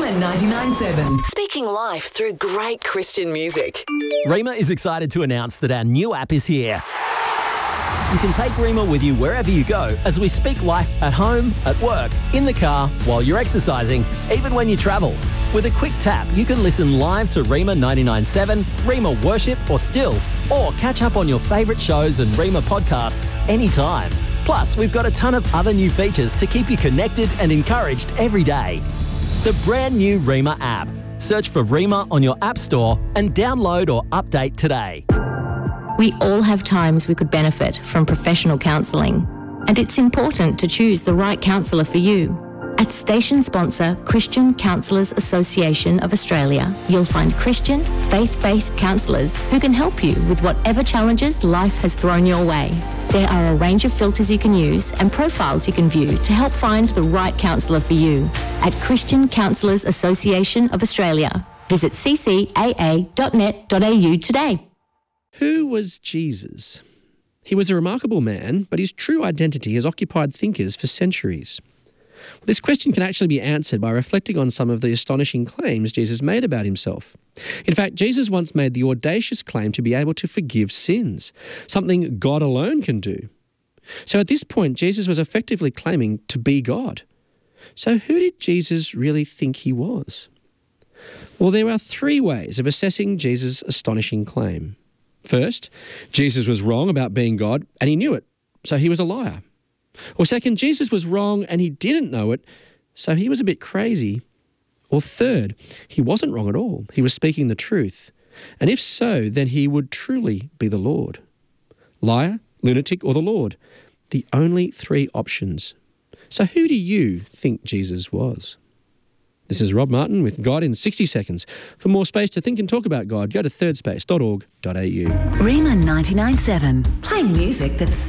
Rima 99.7. Speaking life through great Christian music. Rima is excited to announce that our new app is here. You can take Rima with you wherever you go as we speak life at home, at work, in the car, while you're exercising, even when you travel. With a quick tap, you can listen live to Rima 99.7, Rima Worship or Still, or catch up on your favourite shows and Rima podcasts anytime. Plus, we've got a ton of other new features to keep you connected and encouraged every day. The brand new Rima app. Search for Rima on your app store and download or update today. We all have times we could benefit from professional counselling, and it's important to choose the right counsellor for you. At station sponsor Christian Counsellors Association of Australia, you'll find Christian, faith-based counsellors who can help you with whatever challenges life has thrown your way. There are a range of filters you can use and profiles you can view to help find the right counsellor for you. At Christian Counsellors Association of Australia, visit ccaa.net.au today. Who was Jesus? He was a remarkable man, but his true identity has occupied thinkers for centuries. This question can actually be answered by reflecting on some of the astonishing claims Jesus made about himself. In fact, Jesus once made the audacious claim to be able to forgive sins, something God alone can do. So at this point, Jesus was effectively claiming to be God. So who did Jesus really think he was? Well, there are three ways of assessing Jesus' astonishing claim. First, Jesus was wrong about being God and he knew it, so he was a liar. Or second, Jesus was wrong and he didn't know it, so he was a bit crazy. Or third, he wasn't wrong at all. He was speaking the truth. And if so, then he would truly be the Lord. Liar, lunatic, or the Lord. The only three options. So who do you think Jesus was? This is Rob Martin with God in 60 Seconds. For more space to think and talk about God, go to thirdspace.org.au. Rima 99.7. Playing music that's